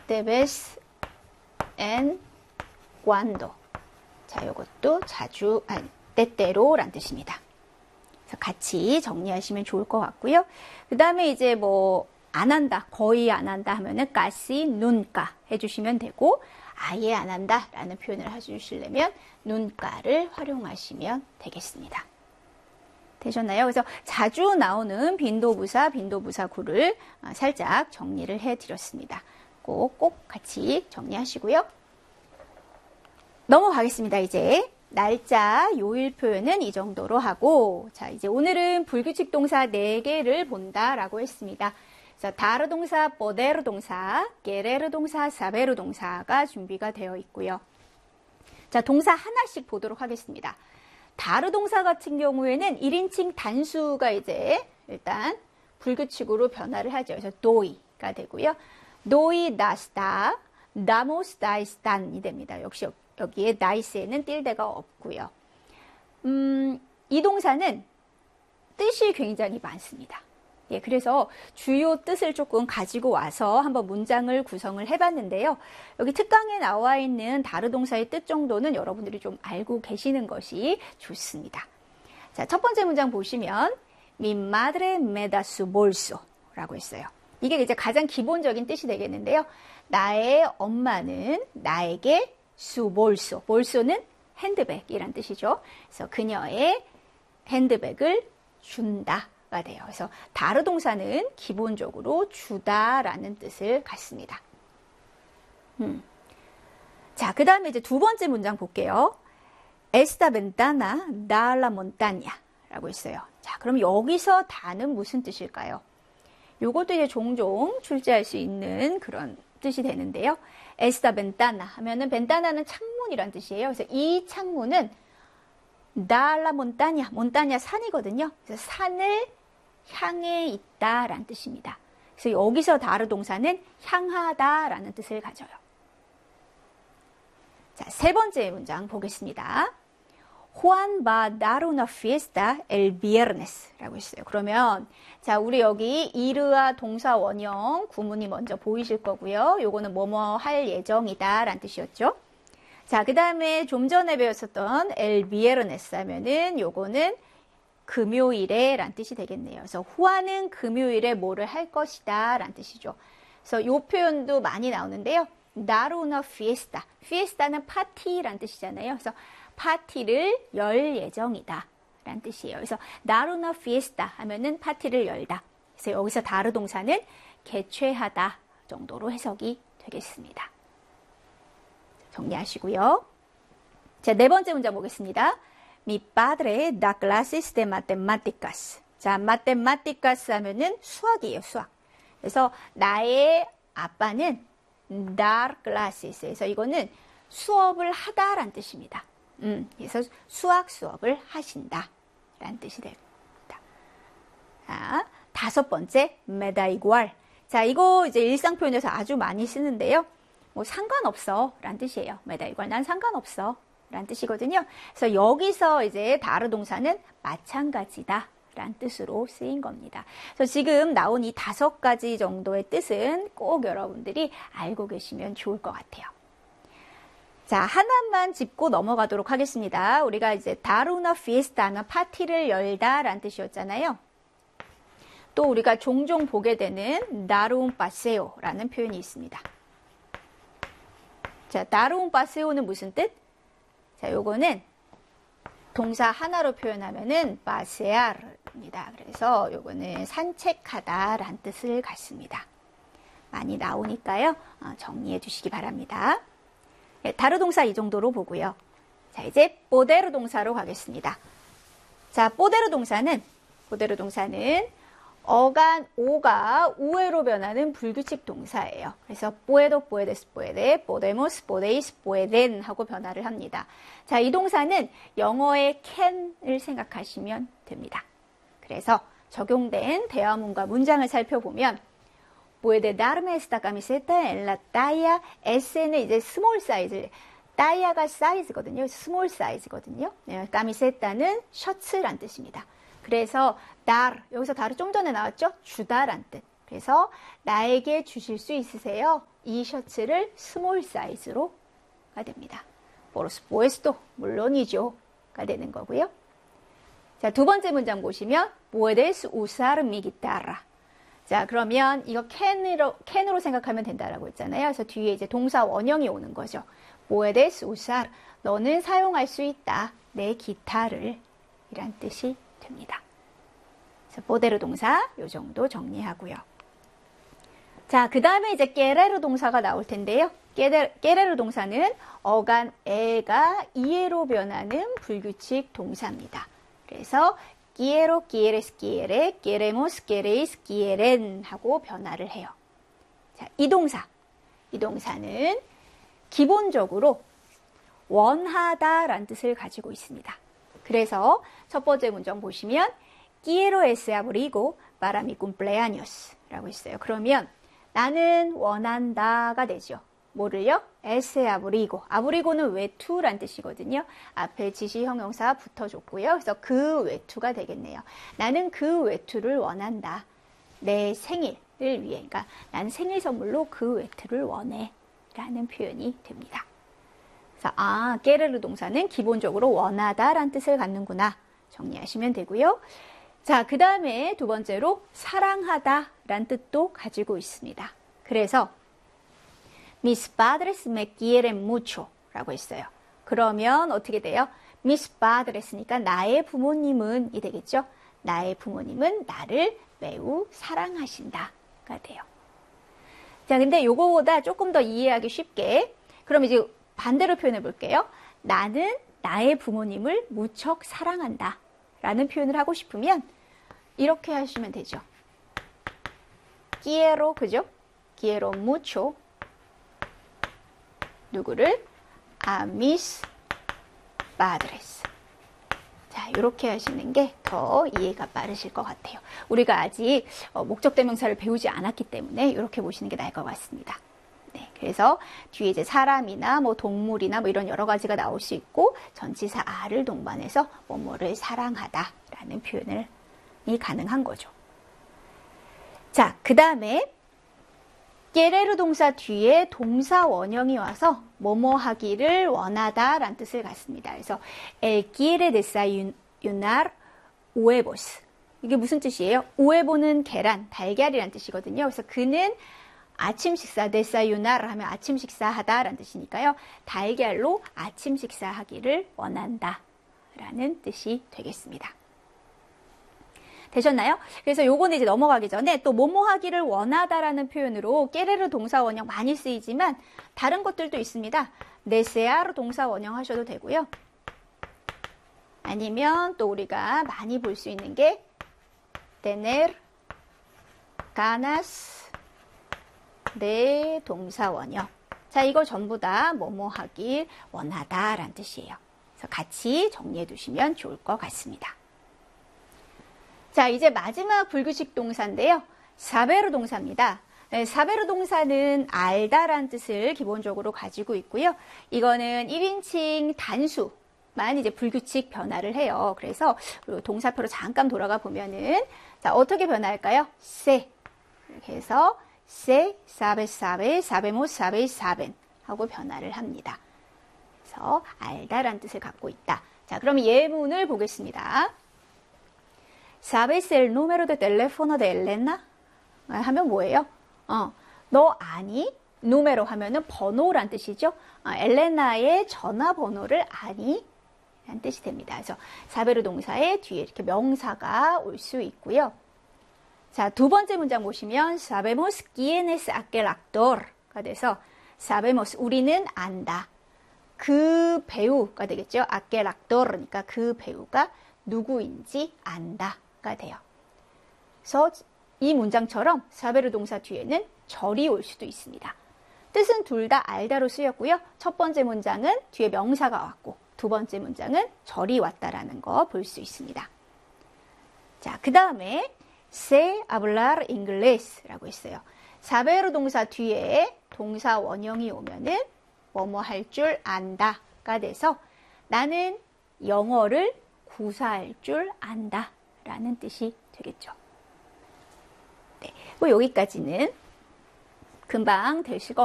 debes en cuando. 자, 요것도 자주, 때때로란 뜻입니다. 그래서 같이 정리하시면 좋을 것 같고요. 그 다음에 이제 뭐, 안 한다, 거의 안 한다 하면은 casi nunca 해주시면 되고, 아예 안 한다 라는 표현을 해주시려면 nunca를 활용하시면 되겠습니다. 되셨나요? 그래서 자주 나오는 빈도부사, 빈도부사구를 살짝 정리를 해드렸습니다. 꼭 같이 정리하시고요. 넘어가겠습니다. 이제 날짜, 요일 표현은 이 정도로 하고, 자, 이제 오늘은 불규칙 동사 4개를 본다라고 했습니다. 그래서 다르 동사, poder 동사, querer 동사, saber 동사가 준비가 되어 있고요. 자, 동사 하나씩 보도록 하겠습니다. 다르 동사 같은 경우에는 1인칭 단수가 이제 일단 불규칙으로 변화를 하죠. 그래서 do이가 되고요. doy, das, da, damos, dais, dan이 됩니다. 역시 여기에 dais에는 틸데가 없고요. 이 동사는 뜻이 굉장히 많습니다. 예, 그래서 주요 뜻을 조금 가지고 와서 한번 문장을 구성을 해봤는데요. 여기 특강에 나와 있는 다르 동사의 뜻 정도는 여러분들이 좀 알고 계시는 것이 좋습니다. 자, 첫 번째 문장 보시면 Mi madre me da su bolso 라고 했어요. 이게 이제 가장 기본적인 뜻이 되겠는데요. 나의 엄마는 나에게 su bolso, bolso는 핸드백이란 뜻이죠. 그래서 그녀의 핸드백을 준다. 가 돼요. 그래서 다르 동사는 기본적으로 주다라는 뜻을 갖습니다. 자, 그 다음에 이제 두 번째 문장 볼게요. Esta ventana da la montaña 라고 했어요. 자, 그럼 여기서 다는 무슨 뜻일까요? 요것도 이제 종종 출제할 수 있는 그런 뜻이 되는데요. Esta ventana 하면은 ventana는 창문이란 뜻이에요. 그래서 이 창문은 da la montaña, montaña 산이거든요. 그래서 산을 향해 있다라는 뜻입니다. 그래서 여기서 다르 동사는 향하다라는 뜻을 가져요. 자, 세 번째 문장 보겠습니다. Juan va a dar una fiesta el viernes 라고 했어요. 그러면 자, 우리 여기 이르와 동사 원형 구문이 먼저 보이실 거고요. 요거는 뭐뭐 할 예정이다 라는 뜻이었죠. 자, 그 다음에 좀 전에 배웠었던 el viernes 하면은 요거는 금요일에 란 뜻이 되겠네요. 그래서 후아는 금요일에 뭐를 할 것이다 란 뜻이죠. 그래서 요 표현도 많이 나오는데요. dar una fiesta. fiesta는 파티란 뜻이잖아요. 그래서 파티를 열 예정이다 란 뜻이에요. 그래서 dar una fiesta 하면은 파티를 열다. 그래서 여기서 다르 동사는 개최하다 정도로 해석이 되겠습니다. 정리하시고요. 자, 네 번째 문장 보겠습니다. Mi padre da clases de matemáticas. 자, matemáticas 하면은 수학이에요, 수학. 그래서 나의 아빠는 dar clases. 그래서 이거는 수업을 하다라는 뜻입니다. 그래서 수업을 하신다 라는 뜻이 됩니다. 자, 다섯 번째, me da igual. 자, 이거 이제 일상 표현에서 아주 많이 쓰는데요. 뭐 상관없어 라는 뜻이에요. me da igual. 난 상관없어. 라는 뜻이거든요. 그래서 여기서 이제 다르 동사는 마찬가지다 라는 뜻으로 쓰인 겁니다. 그래서 지금 나온 이 5가지 정도의 뜻은 꼭 여러분들이 알고 계시면 좋을 것 같아요. 자, 하나만 짚고 넘어가도록 하겠습니다. 우리가 이제 dar una fiesta 하면 파티를 열다 라는 뜻이었잖아요. 또 우리가 종종 보게 되는 dar un paseo 라는 표현이 있습니다. 자, dar un paseo는 무슨 뜻? 자, 요거는 동사 하나로 표현하면은 pasear입니다. 그래서 요거는 산책하다 라는 뜻을 갖습니다. 많이 나오니까요. 정리해 주시기 바랍니다. 네, 다르 동사 이 정도로 보고요. 자, 이제 poder 동사로 가겠습니다. 자, poder 동사는 어간 오가 우회로 변하는 불규칙 동사예요. 그래서 puedo, puedes, puede, podemos, podéis, pueden 하고 변화를 합니다. 자, 이 동사는 영어의 can을 생각하시면 됩니다. 그래서 적용된 대화문과 문장을 살펴보면 puede darme esta camiseta en la talla S는 이제 스몰 사이즈, talla가 사이즈거든요. 스몰 사이즈거든요. camiseta는 셔츠란 뜻입니다. 그래서 dar, 여기서 dar이 좀 전에 나왔죠? 주다란 뜻. 그래서 나에게 주실 수 있으세요? 이 셔츠를 스몰 사이즈로가 됩니다. Por supuesto, 물론이죠가 되는 거고요. 자, 두 번째 문장 보시면 Puedes usar mi guitarra. 자, 그러면 이거 can으로 생각하면 된다라고 했잖아요. 그래서 뒤에 이제 동사 원형이 오는 거죠. Puedes usar. 너는 사용할 수 있다. 내 기타를. 이란 뜻이 됩니다. 그래서 poder 동사 요 정도 정리하고요. 자, 그 다음에 이제 querer 동사가 나올 텐데요. querer 동사는 어간 에가 이에로 변하는 불규칙 동사입니다. 그래서 quiero, quieres, quiere, queremos, queréis, quieren 하고 변화를 해요. 자, 이 동사는 기본적으로 원하다라는 뜻을 가지고 있습니다. 그래서 첫 번째 문장 보시면 quiero ese abrigo para mi cumpleaños 라고 있어요. 그러면 나는 원한다가 되죠. 뭐를요? ese abrigo. abrigo는 외투란 뜻이거든요. 앞에 지시 형용사 붙어줬고요. 그래서 그 외투가 되겠네요. 나는 그 외투를 원한다. 내 생일을 위해. 그러니까 난 생일 선물로 그 외투를 원해. 라는 표현이 됩니다. 그래서 querer 동사는 기본적으로 원하다라는 뜻을 갖는구나. 정리하시면 되고요. 자, 그 다음에 두 번째로 사랑하다라는 뜻도 가지고 있습니다. 그래서 Mis padres me quieren mucho 라고 했어요. 그러면 어떻게 돼요? Mis padres니까 나의 부모님은 이 되겠죠? 나의 부모님은 나를 매우 사랑하신다가 돼요. 자, 근데 요거보다 조금 더 이해하기 쉽게 그럼 이제 반대로 표현해 볼게요. 나는 나의 부모님을 무척 사랑한다 라는 표현을 하고 싶으면 이렇게 하시면 되죠. quiero, 그죠? quiero mucho 누구를? A mis padres. 자, 이렇게 하시는 게 더 이해가 빠르실 것 같아요. 우리가 아직 목적대명사를 배우지 않았기 때문에 이렇게 보시는 게 나을 것 같습니다. 네, 그래서 뒤에 이제 사람이나 뭐 동물이나 뭐 이런 여러 가지가 나올 수 있고 전치사 a를 동반해서 뭐뭐를 사랑하다라는 표현이 가능한 거죠. 자, 그 다음에 querer 동사 뒤에 동사 원형이 와서 뭐뭐 하기를 원하다라는 뜻을 갖습니다. 그래서 él quiere desayunar huevos. 이게 무슨 뜻이에요? huevo는 계란, 달걀이라는 뜻이거든요. 그래서 그는 아침 식사, desayunar 하면 아침 식사하다라는 뜻이니까요. 달걀로 아침 식사하기를 원한다라는 뜻이 되겠습니다. 되셨나요? 그래서 요거는 이제 넘어가기 전에 또 뭐뭐 하기를 원하다라는 표현으로 querer 동사 원형 많이 쓰이지만 다른 것들도 있습니다. desear 동사 원형 하셔도 되고요. 아니면 또 우리가 많이 볼 수 있는 게 tener ganas de 동사 원형. 자, 이거 전부 다 뭐뭐 하길 원하다라는 뜻이에요. 그래서 같이 정리해 두시면 좋을 것 같습니다. 자, 이제 마지막 불규칙 동사인데요. 사베르 동사입니다. 네, 사베르 동사는 알다라는 뜻을 기본적으로 가지고 있고요. 이거는 1인칭 단수만 이제 불규칙 변화를 해요. 그래서 동사표로 잠깐 돌아가 보면은 자, 어떻게 변할까요? se 이렇게 해서 se, sabe, sabe, sabemos, sabéis, saben 하고 변화를 합니다. 그래서 알다라는 뜻을 갖고 있다. 자, 그럼 예문을 보겠습니다. ¿Sabes el número de teléfono de Elena? 하면 뭐예요? 너 아니? número 하면은 번호란 뜻이죠. 엘레나의 전화번호를 아니? 라는 뜻이 됩니다. 그래서 사베르 동사의 뒤에 이렇게 명사가 올 수 있고요. 자, 두 번째 문장 보시면 sabemos quién es aquel actor가 돼서 sabemos 우리는 안다. 그 배우가 되겠죠. aquel actor 그러니까 그 배우가 누구인지 안다. 가 돼요. 그래서 이 문장처럼 사베르 동사 뒤에는 절이 올 수도 있습니다. 뜻은 둘 다 알다로 쓰였고요. 첫 번째 문장은 뒤에 명사가 왔고 두 번째 문장은 절이 왔다라는 거 볼 수 있습니다. 자, 그 다음에 sé hablar inglés라고 했어요. 사베르 동사 뒤에 동사 원형이 오면은 뭐뭐 할 줄 안다가 돼서 나는 영어를 구사할 줄 안다. 라는 뜻이 되겠죠. 네, 뭐 여기까지는 금방 되실 것